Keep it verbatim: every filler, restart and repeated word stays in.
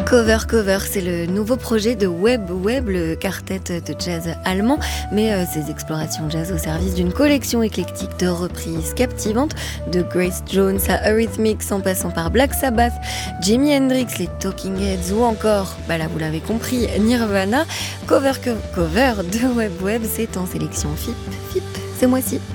Cover Cover, c'est le nouveau projet de Web Web, le quartet de jazz allemand, mais euh, ses explorations jazz au service d'une collection éclectique de reprises captivantes, de Grace Jones à Eurythmics en passant par Black Sabbath, Jimi Hendrix, les Talking Heads ou encore, bah là vous l'avez compris, Nirvana. Cover Co- Cover de Web Web, c'est en sélection F I P F I P ce mois-ci.